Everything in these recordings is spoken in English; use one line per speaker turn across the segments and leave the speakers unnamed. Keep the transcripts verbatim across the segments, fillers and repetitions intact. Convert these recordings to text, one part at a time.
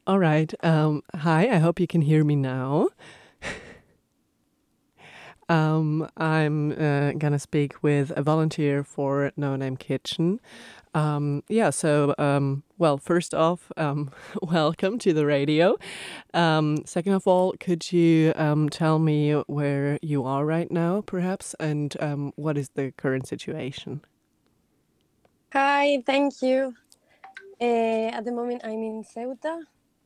All right. Um, hi, I hope you can hear me now. Um, I'm uh, gonna speak with a volunteer for No Name Kitchen. Um, yeah, so, um, well, first off, um, welcome to the radio. Um, second of all, could you um, tell me where you are right now, perhaps, and um, what is the current situation?
Hi, thank you. Uh, at the moment, I'm in Ceuta,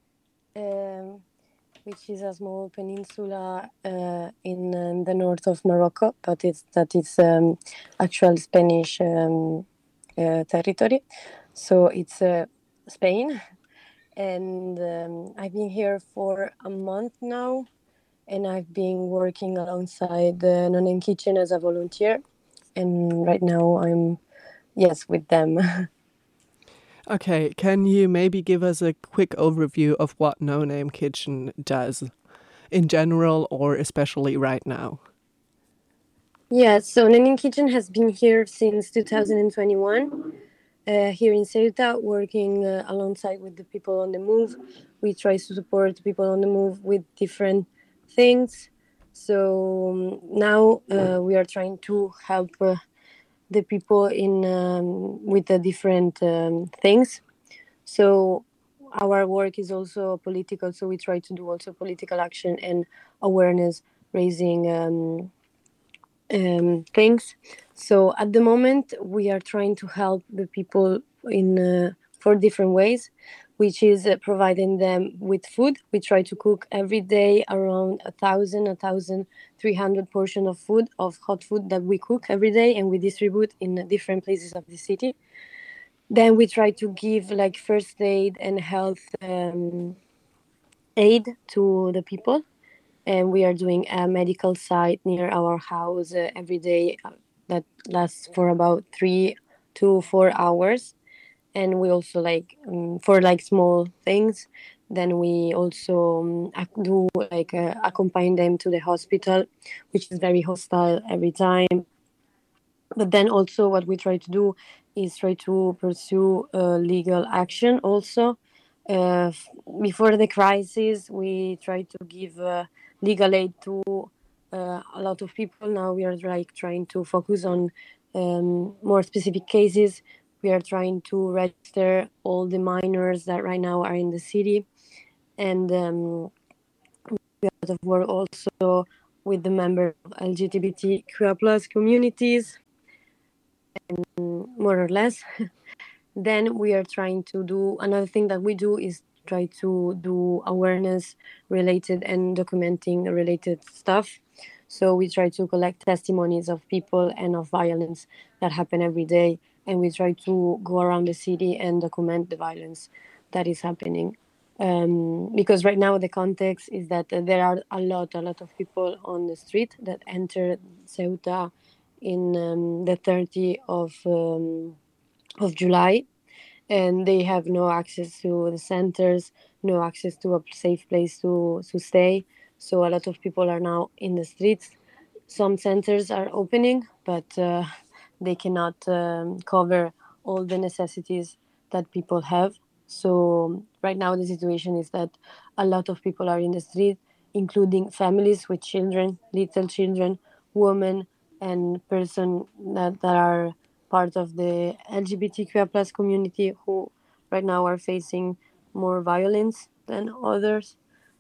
um, which is a small peninsula uh, in um, the north of Morocco, but it's that is um, actual Spanish um, uh, territory. So it's uh, Spain, and um, I've been here for a month now, and I've been working alongside the Non Kitchen as a volunteer, and right now I'm yes with them.
Okay, can you maybe give us a quick overview of what No Name Kitchen does in general or especially right now?
Yeah, so Nenin Kitchen has been here since two thousand twenty-one, uh, here in Ceuta, working uh, alongside with the people on the move. We try to support people on the move with different things. So um, now uh, we are trying to help uh, the people in um, with the different um, things. So our work is also political. So we try to do also political action and awareness raising. Um, um, things. So at the moment, we are trying to help the people in uh, four different ways, which is uh, providing them with food. We try to cook every day around a thousand, a thousand three hundred portion of food, of hot food that we cook every day, and we distribute in uh, different places of the city. Then we try to give like first aid and health um, aid to the people, and we are doing a medical site near our house uh, every day uh, that lasts for about three to four hours. And we also like um, for like small things, then we also um, ac- do like uh, accompany them to the hospital, which is very hostile every time. But then also what we try to do is try to pursue uh, legal action also. uh, Before the crisis, we tried to give uh, legal aid to uh, a lot of people. Now we are like trying to focus on um, more specific cases. We are trying to register all the minors that right now are in the city, and um, we have a lot of work also with the member of L G B T Q plus communities, more or less. Then we are trying to do another thing that we do is try to do awareness related and documenting related stuff. So we try to collect testimonies of people and of violence that happen every day, and we try to go around the city and document the violence that is happening. Um, because right now the context is that uh, there are a lot, a lot of people on the street that enter Ceuta in um, the thirtieth of um, of July, and they have no access to the centers, no access to a safe place to, to stay. So a lot of people are now in the streets. Some centers are opening, but uh, they cannot um, cover all the necessities that people have. So right now the situation is that a lot of people are in the street, including families with children, little children, women, and person that, that are part of the L G B T Q plus community who right now are facing more violence than others.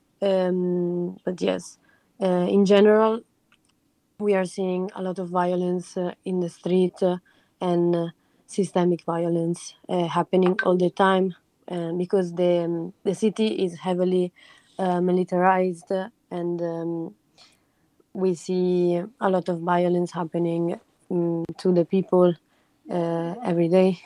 Um, but yes, uh, in general, we are seeing a lot of violence uh, in the street uh, and uh, systemic violence uh, happening all the time uh, because the um, the city is heavily uh, militarized, uh, and um, we see a lot of violence happening um, to the people uh, every day.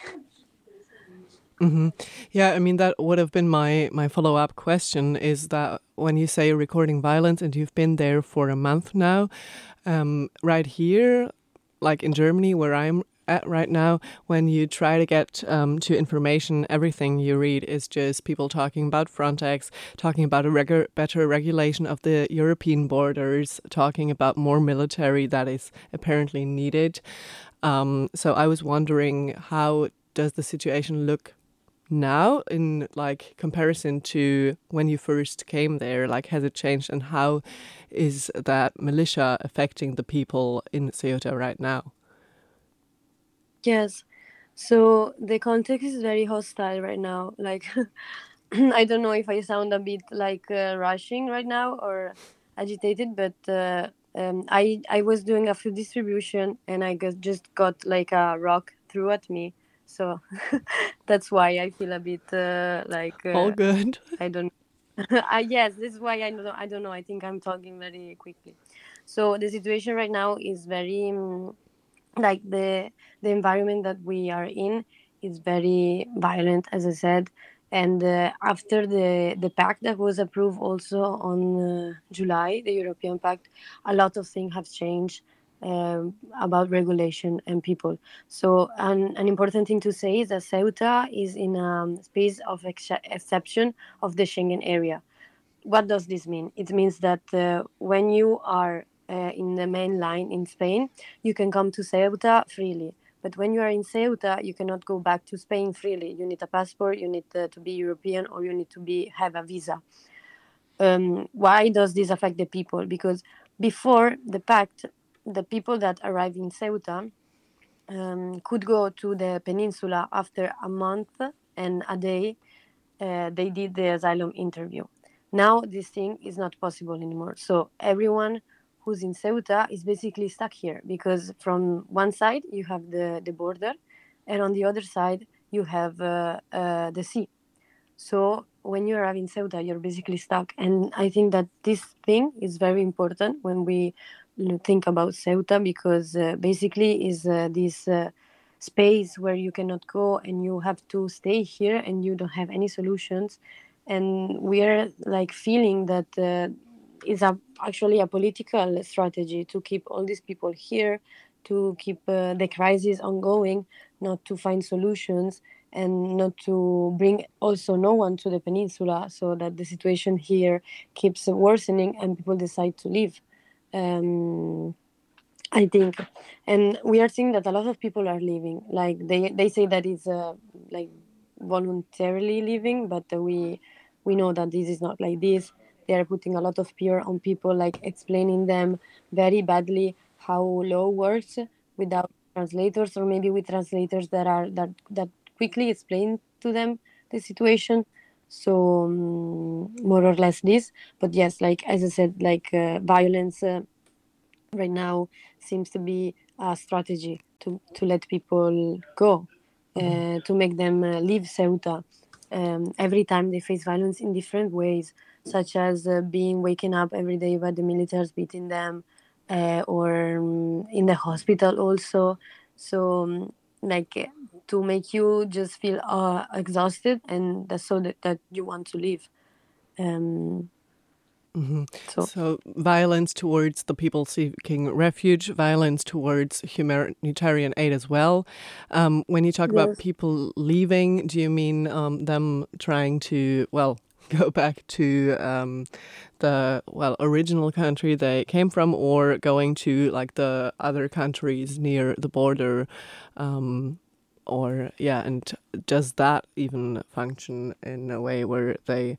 Hmm. Yeah, I mean that would have been my my follow up question. Is that when you say recording violence and you've been there for a month now, um, right here, like in Germany where I'm at right now, when you try to get um, to information, everything you read is just people talking about Frontex, talking about a regu- better regulation of the European borders, talking about more military that is apparently needed. Um, so I was wondering, how does the situation look now in like comparison to when you first came there? Like, has it changed, and how is that militia affecting the people in Ceuta right now?
Yes. So the context is very hostile right now. Like, I don't know if I sound a bit like uh, rushing right now or agitated, but uh, um, I I was doing a food distribution and I got, just got like a rock threw at me. So that's why I feel a bit uh, like
All
uh,
good.
I don't. I, yes, this is why I don't. I don't know. I think I'm talking very quickly. So the situation right now is very. Um, like the the environment that we are in is very violent, as I said. And uh, after the the pact that was approved also on uh, July, the European Pact, a lot of things have changed um, about regulation and people. So an, an important thing to say is that Ceuta is in a space of ex- exception of the Schengen area. What does this mean? It means that uh, when you are uh, in the main line in Spain, you can come to Ceuta freely. But when you are in Ceuta, you cannot go back to Spain freely. You need a passport, you need uh, to be European, or you need to be have a visa. Um, why does this affect the people? Because before the pact, the people that arrive in Ceuta um, could go to the peninsula after a month and a day uh, they did the asylum interview. Now this thing is not possible anymore. So everyone who's in Ceuta is basically stuck here because from one side you have the, the border, and on the other side you have uh, uh, the sea. So when you arrive in Ceuta, you're basically stuck. And I think that this thing is very important when we think about Ceuta because uh, basically is uh, this uh, space where you cannot go and you have to stay here and you don't have any solutions. And we are like feeling that uh, it's a, actually a political strategy to keep all these people here, to keep uh, the crisis ongoing, not to find solutions and not to bring also no one to the peninsula so that the situation here keeps worsening and people decide to leave. Um, I think, and we are seeing that a lot of people are leaving. Like they, they say that it's uh, like voluntarily leaving, but uh, we we know that this is not like this. They are putting a lot of fear on people, like explaining them very badly how law works without translators, or maybe with translators that are that that quickly explain to them the situation. So um, more or less this, but yes, like as I said, like uh, violence. Uh, right now seems to be a strategy to, to let people go, uh, to make them uh, leave Ceuta um, every time they face violence in different ways, such as uh, being waken up every day by the militaries beating them, uh, or um, in the hospital also. So, um, like, uh, to make you just feel uh, exhausted and that's so that, that you want to leave. Um,
Mm-hmm.
so,
So violence towards the people seeking refuge, violence towards humanitarian aid as well. Um, when you talk about
yes.
people leaving, do you mean um, them trying to, well, go back to um, the, well, original country they came from, or going to like the other countries near the border? Um, or, yeah, and does that even function in a way where they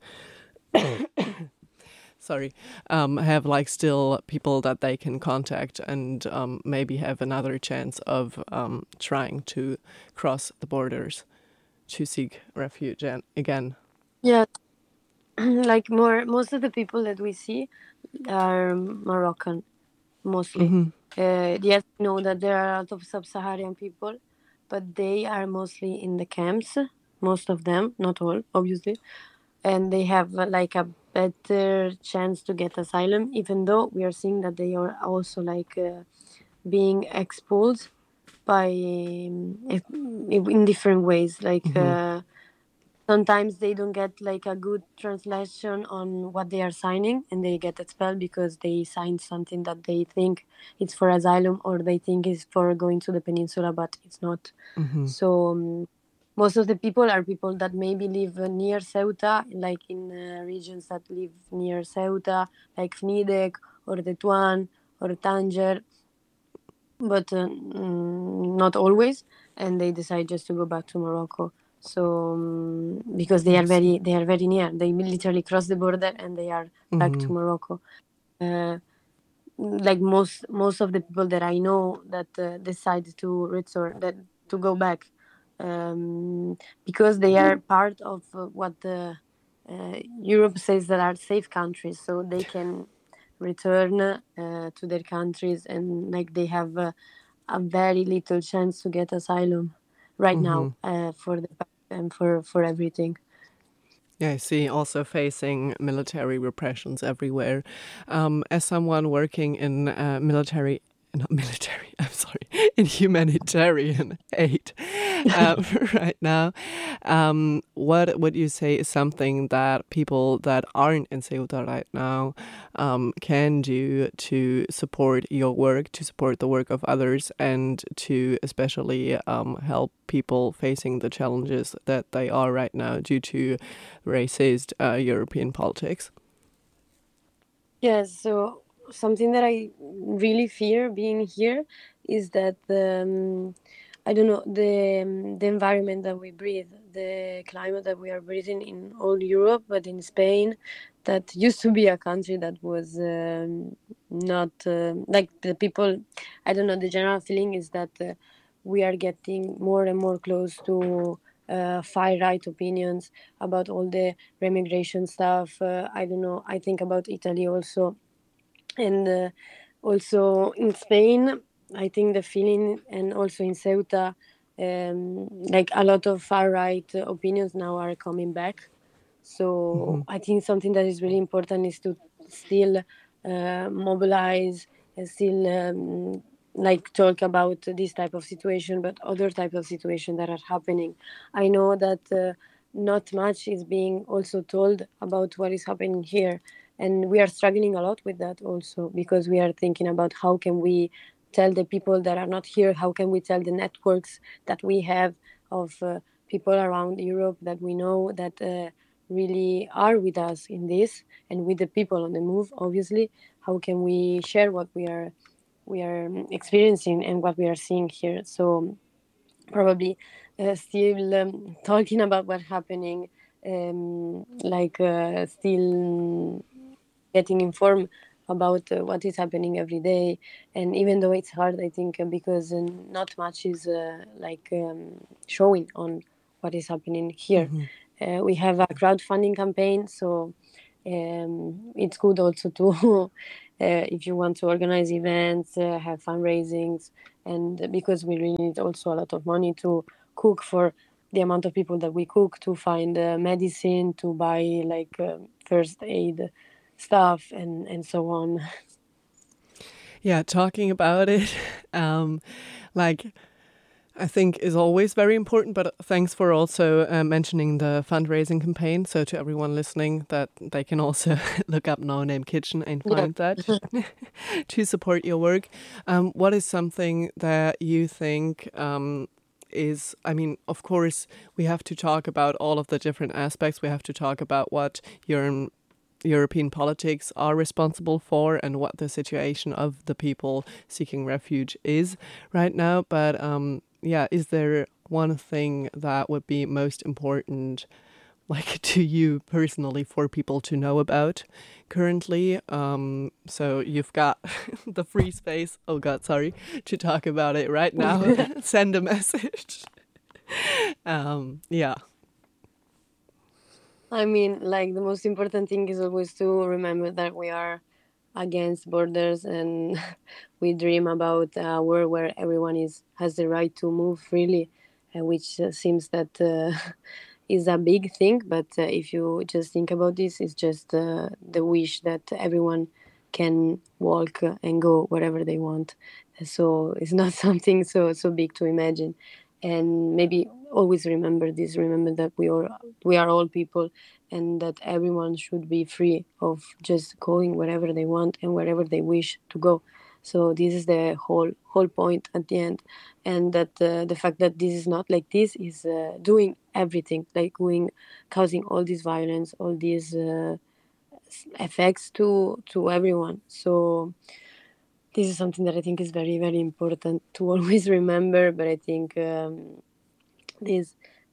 sorry, um, have like still people that they can contact and um, maybe have another chance of um, trying to cross the borders to seek refuge and, again?
Yeah, like more most of the people that we see are Moroccan mostly.
Mm-hmm.
Uh, yes, I know that there are a lot of sub-Saharan people, but they are mostly in the camps. Most of them, not all, obviously, and they have uh, like a better chance to get asylum. Even though we are seeing that they are also like uh, being expelled by um, if- in different ways, like.
Mm-hmm.
Uh, sometimes they don't get like a good translation on what they are signing and they get expelled because they signed something that they think it's for asylum or they think is for going to the peninsula but it's not.
Mm-hmm.
So um, most of the people are people that maybe live uh, near Ceuta, like in uh, regions that live near Ceuta, like Fnidek or Tetuan or Tanger, but uh, mm, not always, and they decide just to go back to Morocco. So um, because they are very they are very near, they literally cross the border and they are mm-hmm. back to Morocco. Uh, like most most of the people that I know that uh, decide to return, that to go back, um, because they are part of uh, what the uh, Europe says that are safe countries, so they can return uh, to their countries, and like they have uh, a very little chance to get asylum right mm-hmm. now uh, for the and for for everything.
Yeah, I see. Also facing military repressions everywhere. Um, as someone working in uh, military, not military, I'm sorry, in humanitarian aid um, right now, um, what would you say is something that people that aren't in Ceuta right now um, can do to support your work, to support the work of others, and to especially um, help people facing the challenges that they are right now due to racist uh, European politics?
Yes, so something that I really fear being here is that um, I don't know the um, the environment that we breathe, the climate that we are breathing in all Europe, but in Spain, that used to be a country that was um, not uh, like the people. I don't know. The general feeling is that uh, we are getting more and more close to uh, far right opinions about all the remigration stuff. Uh, I don't know. I think about Italy also, and uh, also in Spain. I think the feeling, and also in Ceuta, um, like a lot of far right opinions now are coming back. So mm-hmm. I think something that is really important is to still uh, mobilize and still um, like talk about this type of situation, but other type of situation that are happening. I know that uh, not much is being also told about what is happening here, and we are struggling a lot with that also, because we are thinking about how can we tell the people that are not here, how can we tell the networks that we have of uh, people around Europe that we know that uh, really are with us in this, and with the people on the move, obviously. How can we share what we are we are experiencing and what we are seeing here? So probably uh, still um, talking about what's happening, um, like uh, still getting informed about uh, what is happening every day. And even though it's hard, I think uh, because uh, not much is uh, like um, showing on what is happening here. Mm-hmm. Uh, we have a crowdfunding campaign, so um, it's good also to uh, if you want to organize events, uh, have fundraisings, and because we really need also a lot of money to cook for the amount of people that we cook, to find uh, medicine, to buy like uh, first aid stuff, and and so on.
Yeah, talking about it, um, like I think is always very important, but thanks for also uh, mentioning the fundraising campaign. So to everyone listening, that they can also look up No Name Kitchen and find yeah. that to support your work. Um, what is something that you think um, is, I mean, of course, we have to talk about all of the different aspects. We have to talk about what your European politics are responsible for and what the situation of the people seeking refuge is right now. But um, yeah, is there one thing that would be most important, like to you personally, for people to know about currently? Um, so you've got the free space, oh God, sorry, to talk about it right now. Send a message. um, yeah.
I mean, like the most important thing is always to remember that we are against borders, and we dream about a world where everyone is has the right to move freely, uh, which uh, seems that uh, is a big thing. But uh, if you just think about this, it's just uh, the wish that everyone can walk and go wherever they want. So it's not something so so big to imagine. And maybe always remember this, remember that we are we are all people, and that everyone should be free of just going wherever they want and wherever they wish to go. So this is the whole whole point at the end. And that uh, the fact that this is not like this is uh, doing everything, like doing causing all this violence, all these uh, effects to to everyone. So this is something that I think is very, very important to always remember. But I think um, this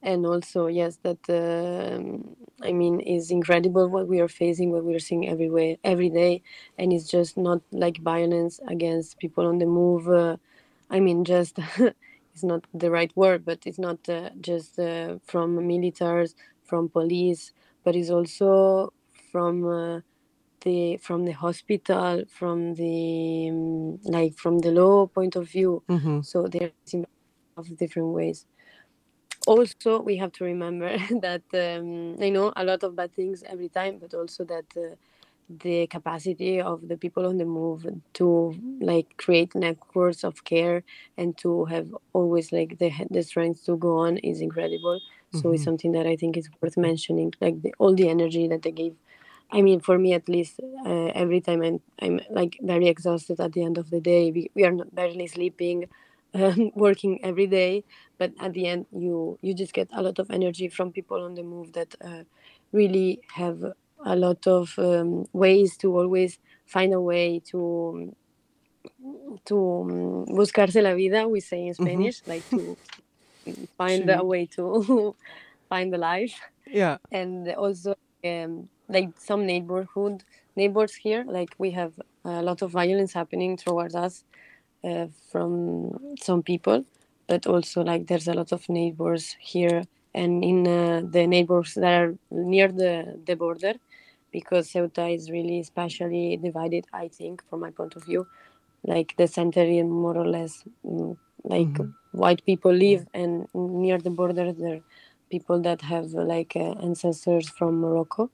and also yes, that um, I mean, is incredible what we are facing, what we are seeing everywhere every day, and it's just not like violence against people on the move. Uh, I mean, just it's not the right word, but it's not uh, just uh, from militaries, from police, but it's also from uh, the from the hospital, from the um, like from the law point of view.
Mm-hmm.
So there's in of different ways. Also, we have to remember that um, I know a lot of bad things every time, but also that uh, the capacity of the people on the move to like create networks of care and to have always like the the strength to go on is incredible. So it's
Mm-hmm.
something that I think is worth mentioning, like the, all the energy that they give. I mean, for me at least, uh, every time I'm, I'm like very exhausted at the end of the day. We, we are not barely sleeping, um, working every day, but at the end, you you just get a lot of energy from people on the move that uh, really have a lot of um, ways to always find a way to to um, buscarse la vida. We say in
Mm-hmm.
Spanish, like to find a
To
way to find the life.
yeah.
And also um, like some neighborhood neighbors here, like we have a lot of violence happening towards us uh, from some people, but also like there's a lot of neighbors here and in uh, the neighbors that are near the, the border, because Ceuta is really spatially divided, I think, from my point of view. Like the center is more or less mm, like
Mm-hmm.
white people live, and near the border there are people that have like uh, ancestors from Morocco.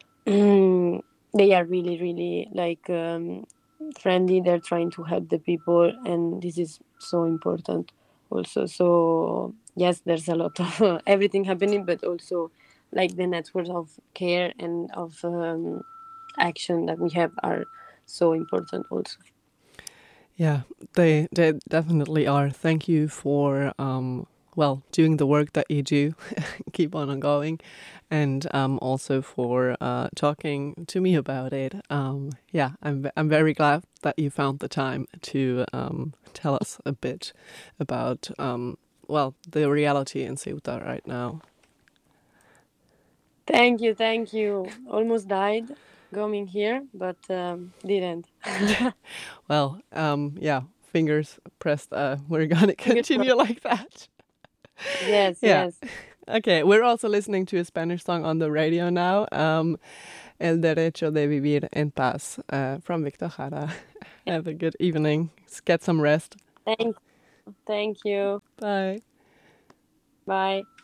They are really really like um, friendly. They're trying to help the people, and this is so important also. So yes, there's a lot of uh, everything happening, but also like the networks of care and of um, action that we have are so important also.
Yeah, they they definitely are. Thank you for um well doing the work that you do. Keep on going, and um also for uh talking to me about it. Um yeah, I'm ve- I'm very glad that you found the time to um tell us a bit about um well the reality in Ceuta right now.
Thank you, thank you. Almost died coming here, but um, didn't.
Well, um yeah, fingers pressed. Uh, we're gonna
Fingers crossed.
continue like that.
Yes,
Yeah.
yes.
Okay, we're also listening to a Spanish song on the radio now. Um, El Derecho de Vivir en Paz uh, from Victor Jara. Have a good evening. Get some rest.
Thank, thank you.
Bye.
Bye.